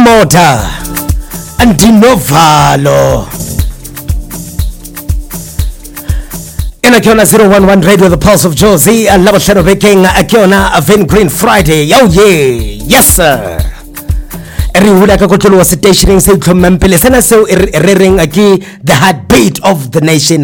Moda Andinovalo Akiona 011 Radio, the Pulse of Josie, a love shadow baking, Akiona, a Vin Green Friday. Oh yeah, yes sir. Everyone ka kotlo stationing say tlhompele sena seo rereng aki the heartbeat of the nation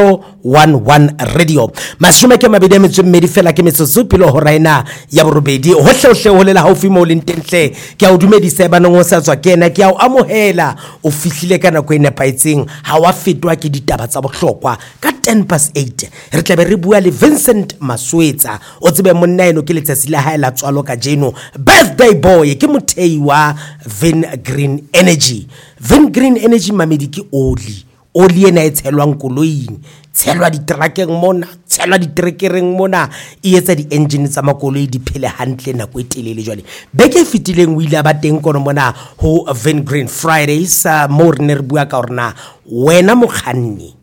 011 Radio. Mashume ke mabedi metso mmedi fela ke metsotso pilo ho raina ya borobedi hohle ho lela haufi mo lententle ke a o dumedisa ba nngwe sa tswa kena ke a o amohela o fihlile kana go ene paitseng ha wa fetwa ke ditaba tsa bohlokwa ka 8:10 re tlabe re bua le Vincent Maswetsa o tsebe monna eno ke letsatsi la hae la tswalo ka jeno birthday boy ke mothei wa Vin Green Energy. Vin Green Energy mamedi ke oli ena e tshelwang koloing, tshelwa ditrakeng mona, tshelwa ditrekereng mona, e etsa di engine tsa makoloi di phele hantle nako e telele jwale. Beke fitileng o ile ba teng kono mona ho Vin Green Fridays mo re ne re bua ka rena wena mokganni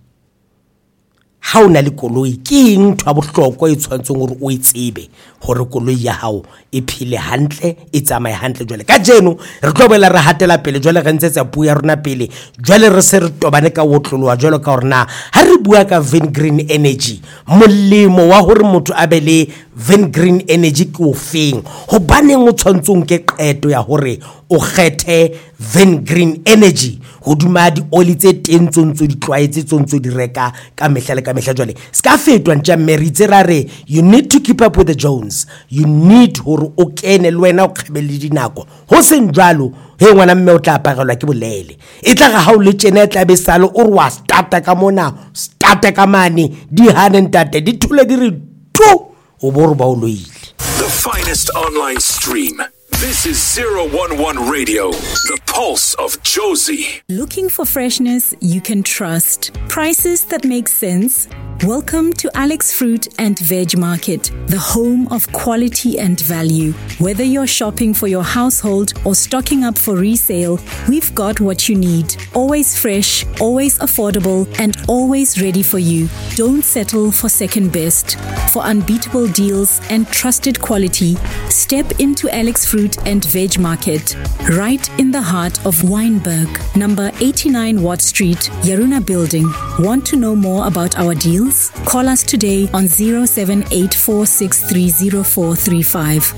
ha o na le koloi ke eng ntwa bohlokwa e tshwantseng hore o itsebe hore koloi ya hao e phile hantle e tsamaye hantle jwale ka jeno re tlobela re hatela pele jwale re ntsetsa puo ya rona pele jwale re se re tobane ka wotloloa jwale ka rena ha re bua ka Vin Green Energy molemo wa hore motho a be le Vin Green Energy ke o feng hobaneng o tshwantsong ke qeto ya hore o kgethe Vin Green Energy hoduma di oli tse tentsontso di tlwaetse tsontso di reka ka mehla ka mehla jwale ska fetwa ntja meritse rare you need to keep up with the Jones, you need hore o kene le wena o kgebele dinako ho seng jwalo he ngwana mme o tla pagelwa ke bolele e tla ga ha o le tjena tla be salo o re wa starta ka mona starta ka mane di hanentate di thule di re tu o bo re ba o loile. The finest online stream. This is 011 Radio, the Pulse of Josie. Looking for freshness you can trust. Prices that make sense? Welcome to Alex Fruit and Veg Market, the home of quality and value. Whether you're shopping for your household or stocking up for resale, we've got what you need. Always fresh, always affordable, and always ready for you. Don't settle for second best. For unbeatable deals and trusted quality, step into Alex Fruit and Veg Market, right in the heart of Wynberg, number 89 Watt Street, Yaruna Building. Want to know more about our deals? Call us today on 0784630435.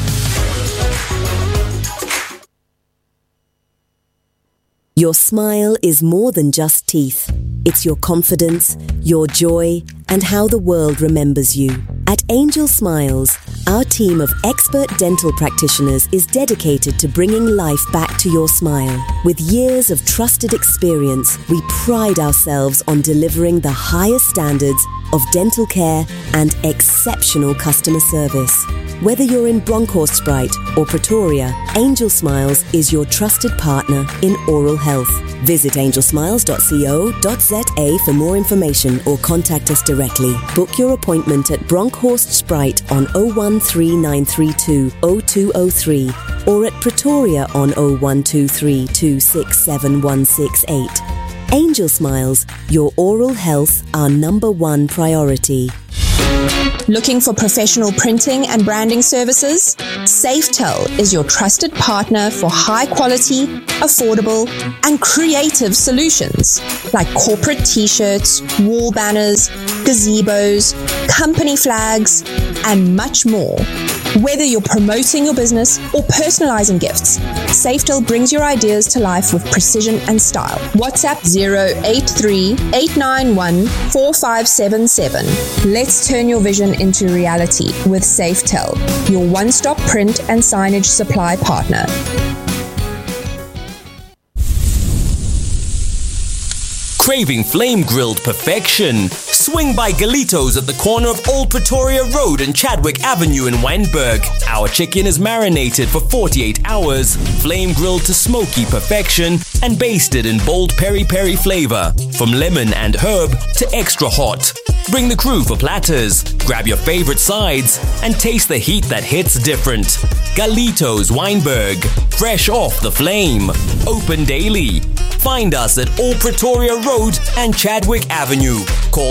Your smile is more than just teeth. It's your confidence, your joy, and how the world remembers you. At Angel Smiles, our team of expert dental practitioners is dedicated to bringing life back to your smile. With years of trusted experience, we pride ourselves on delivering the highest standards of dental care and exceptional customer service. Whether you're in Bronkhorstspruit or Pretoria, Angel Smiles is your trusted partner in oral health. Visit angelsmiles.co.za for more information or contact us directly. Book your appointment at Bronkhorstspruit on 013932 0203 or at Pretoria on 0123 267168. Angel Smiles, your oral health, our number one priority. Looking for professional printing and branding services? Safetel is your trusted partner for high quality, affordable, and creative solutions like corporate t-shirts, wall banners, gazebos, company flags, and much more. Whether you're promoting your business or personalizing gifts, Safetel brings your ideas to life with precision and style. WhatsApp 083-891-4577. Let's turn your vision into reality with Safetel, your one-stop print and signage supply partner. Craving flame-grilled perfection? Swing by Galitos at the corner of Old Pretoria Road and Chadwick Avenue in Wynberg. Our chicken is marinated for 48 hours, flame-grilled to smoky perfection, and basted in bold peri-peri flavor, from lemon and herb to extra hot. Bring the crew for platters, grab your favorite sides, and taste the heat that hits different. Galitos Wynberg, fresh off the flame. Open daily. Find us at Old Pretoria Road and Chadwick Avenue. Call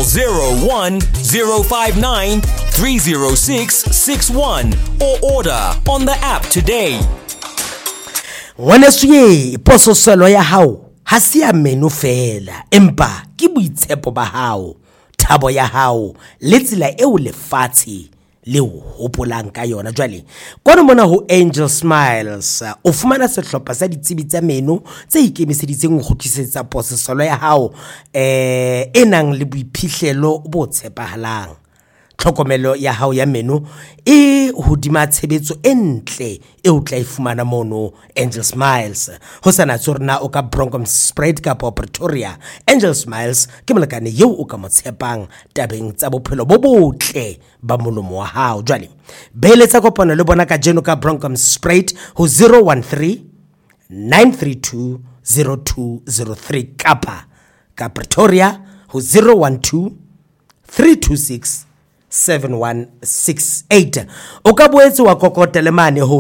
01059 30661 or order on the app today. ngwanesuye pososelo ya hao ha se ya meno fela empa ke boitshepo ba hao thabo ya hao le tsela eo lefatshe le hopolang ka yona jwale kwana mona ho Angel Smiles o fumana sehlopha sa ditsebi tsa meno tse ikemiseditseng go khotlisetsa pososelo ya hao enang le boiphihlelo bo tshepahalang tlhokomelo ya hao ya meno e hodima tshebetso entle e o tla ifumana mono Angel Smiles ho sana tsorna o ka Bronchospread ka Pretoria Angel Smiles ke molekane eo o ka motshepang tabeng tsa bophelo bo botle ba molomo wa hao jwale beeletsa kopano le bona ka jeno ka Bronchospread ho 013 932 0203 kapa ka Pretoria ho 012 326 7168 o ka boetse wa kokotela mane ho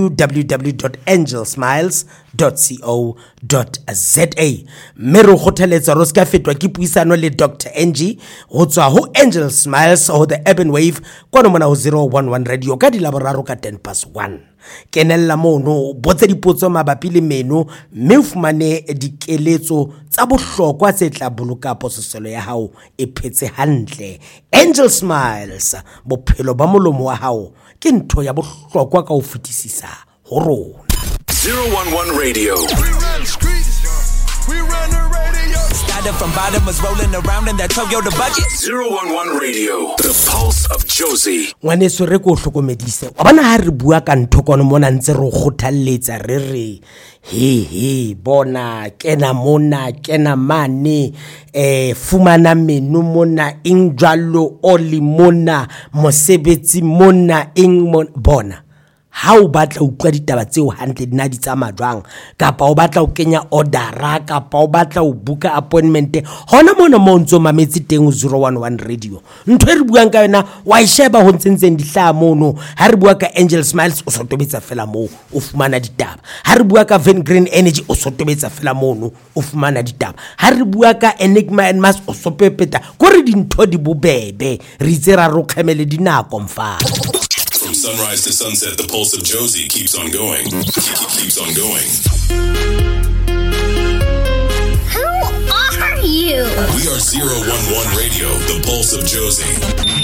www.angelsmiles.co.za mme re kgothaletsa ro ska fetwa ke puisano le Dr. NG go tswa ho Angel Smiles ho the Urban Wave kwa mona ho 011 radio ka dilaboraro ka 1:10 kenella mono botse dipotso mabapi le meno mme o fumane dikeletso tsa bohlokwa tse tla boloka pososelo ya hao e phetse hantle Angel Smiles bophelo ba molomo wa hao ke ntho ya bohlokwa ka ho fetisisa ho rona 011 Radio. We run streets, we run the radio. Started from bottom, was rolling around in that Toyota budget. 011 Radio, the pulse of Josie. ngwaneso re ko hlokomedise wa bana ha re bua ka ntho kono mona ntse re kgothalletsa re re he bona kena mona kena mane fumana meno mona injalo oli mona mosebetsi mona bona ha o batla utlwa ditaba tseo hantle dina di tsama jwang kapa o batla o kenya ordera kapa o batla o buka appointment hona mona mo ntso mametsi teng 011 radio ntho re buang ka yona wa isheba ho ntseng di hla mono ha re bua ka Angel Smiles o sotobetsa fela mo o fumana ditaba ha re bua ka Van Green Energy o sotobetsa fela mono o fumana ditaba ha re bua ka Enigma and Mass o sopepeta go re dintho di bobebe re itse ra ro kgemele dinako mfa. From sunrise to sunset, the pulse of Josie keeps on going. Keeps on going. Who are you? We are 011 Radio, the pulse of Josie.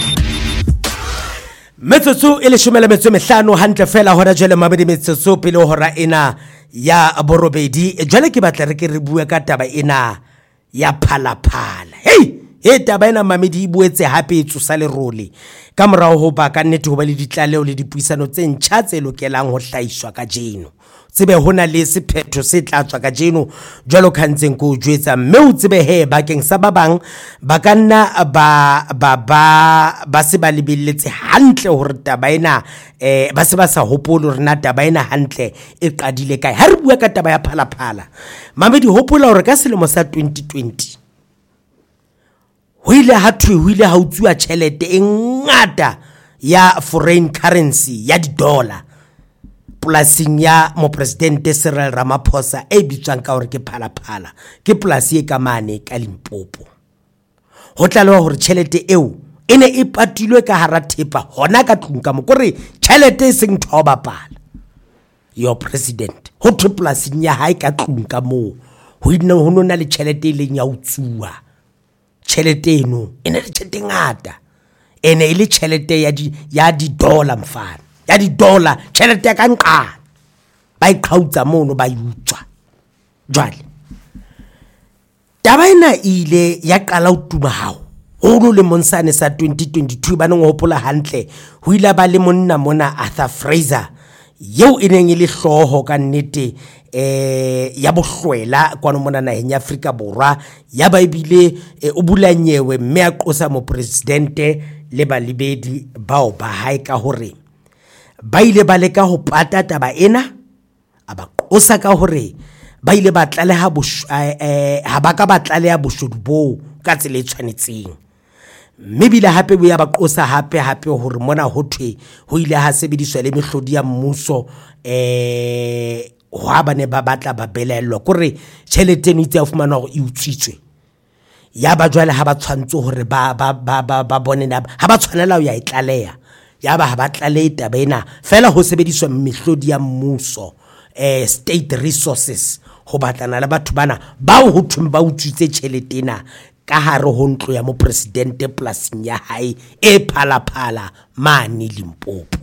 Metsotso e le 15 hantle fela hora jwale mabedi metsotso pele hora ena ya borobedi jwale ke batla re ke re bua ka taba ena ya phalaphala taba ena mamedi buetse hape tsosa le role ka morao ho ba ka nnete ho ba le ditlaleo le dipuisano tse ntjha tse lokelang ho hlaiswa ka jeno tsebe hona le sephetho se tlatswa ka jeno jwalo khantseng ko jwetsa mme o tsebe bakeng sa ba bang ba kanna ba se ba lebelletse hantle hore taba ena ba se ba sa hopolo rena taba ena hantle e qadile kae ha re bua ka taba ya phalaphala mamedi hopola hore ka selemo sa 2020 ho ile ha utswa tjhelete e ngata ya foreign currency ya di-dollar polasing ya mopresidente Cyril Ramaphosa e bitswang ka hore ke phalaphala ke polasi e ka mane ka Limpopo ho tlalewa hore tjhelete eo ene e patilwe ka hara thepa hona ka tlung ka mo kore tjhelete e seng thoba pala your president ho polasing ya hae ka tlung ka mo ho nona le tjhelete e leng ya utsuwa tjhelete eno ene le tjhelete ngata ene ile tjhelete ya di dollar mfana ya di dollar tjhelete ya ka nqa ba iqhautsa mono ba yutswa jwale taba ena ile ya qala utuma hao ho le monsane sa 2022 ba neng hopola hantle ho ile ba le monna mona Arthur Fraser yeo eneng ile hloho ka nnete ya bohlwela kwano mona naheng ya Afrika Borwa ya ba ibile o bulanyewe mme a qosa mo presidente le balibedi bao ba hae ka hore ba ile ba leka ho pata taba ena aba qosa ka hore ba ile ba tlaleha ha ba ka ba tlaleha boshodu bo ka tsela e tshwanetseng mme bile hape bo ya ba qosa hape hore mona ho thwe ho ile ha sebediswa le mehlodi ya mmuso ho abane ba batla ba belellwa kore tjhelete eno itse a fumana hore e utswitswe ya ba jwale ha ba tshwantse hore ba bone ha ba tshwanela ho ya itlaleha ya ba ha ba tlaleha taba ena fela ho sebediswa mehlodi ya mmuso state resources ho batlana le batho bana bao ho thweng ba utswitse tjhelete ena ka hare ho ntlo ya mo presidente plasing ya hae e phalaphala mane Limpopo.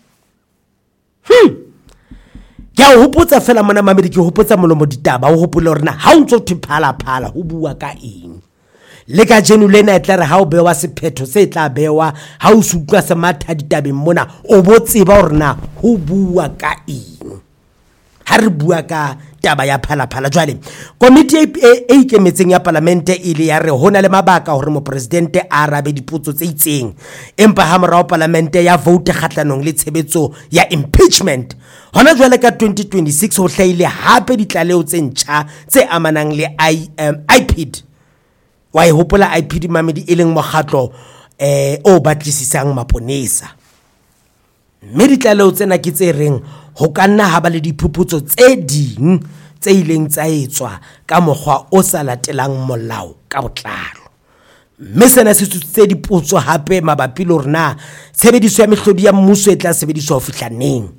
Ke o hopotsa fela mona mamedi ke hopotsa molomo ditaba o hopole hore na ha o ntse o thiphala ho bua ka eng le ka jenu lena e tla re ha o bewa sephetho se tla bewa ha o sutlwa se matha ditabeng mona o botseba hore na ho bua ka eng ha re bua ka taba ya phalaphala. Jwale komiti e ikemetseng ya parlamente ile ya re hona le mabaka hore mo presidente a arabe dipotso tse itseng empa ha morao parlamente ya vote kgatlanong le tshebetso ya impeachment. Hona jwale ka 2026 ho hlaile hape ditlaleo tse ntjha tse amanang le IPID. Wa e hopola IPID mamedi e leng mokgatlo o batlisisang maponesa. Mme ditlaleo tsena ke tse reng ho kanna ha ba le diphuputso tse ding tse ileng tsa etswa ka mokgwa o sa latelang molao ka botlalo. Mme sena se tsutse dipotso hape mabapi le hore na tshebediso ya mehlodi ya mmuso e tla sebediswa ho fihla neng.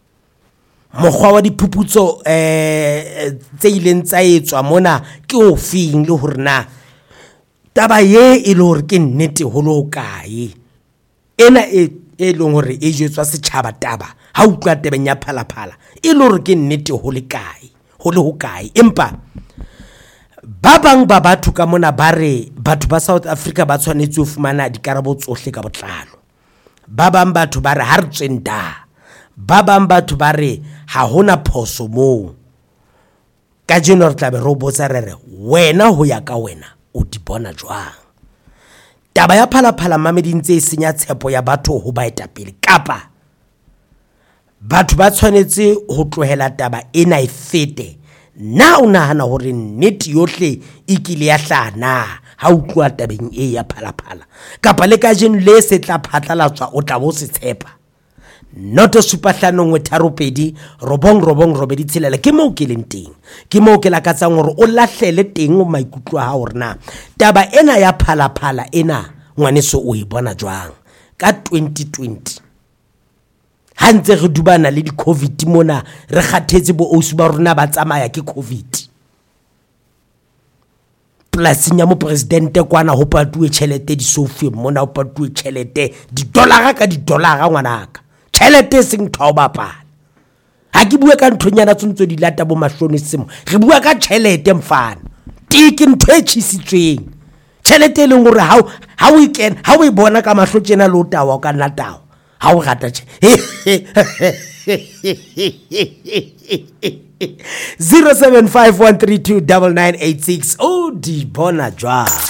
Mokgwa wa diphuputso tse ileng tsa etswa mona ke o feng le hore na taba ye e le hore ke nnete ho lo kae ena e leng hore e jetswa setjhaba taba ha utlwa tabeng ya phalaphala e le hore ke nnete ho le kae ho le ho kae. Empa ba bang ba batho ka mona ba re batho ba South Africa ba tshwanetse ho fumana dikarabo tsohle ka botlalo. Ba bang batho ba re ha re tswenda, ba bang batho ba re ha hona phoso moo. Ka jeno re tla be re botsa re wena ho ya ka wena o di bona jwang taba ya phalaphala mamedi ntse e senya tshepo ya batho ho baetapele kapa batho ba tshwanetse ho tlohela taba ena e fete? Na o nahana hore nnete yohle e kile ya hlana ha utlwa tabeng e ya phalaphala kapa le ka jeno le se tla phatlalatswa o tla bo se tshepa? Noto supahlanong wetharopedi robong robedi tshelela ke mo ke leng teng ke mo ke lakatsang hore o lahlele teng o maikutlo ha hore na taba ena ya phalaphala ena ngwaneso o e bona jwang ka 2020 ha ntse re dubana le di covid mona re kgathetse bo osu ba rona ba tsamaya ke covid plasing ya mo presidente kwana ho patuwe tjhelete di sofi mona ho patuwe tjhelete di dollara ka di dollara ngwanaka tjhelete seng thobapala ha ke bua ka nthonyana tsontso di lata bo mahlonisimo re bua ka tjhelete mfana tiki ntho e tjhisitsweng tjhelete leng hore ha o ikena ha o e bona ka mahlo tjena lo tawa ka natawa ha o rata 0751329986 o di bona jwang.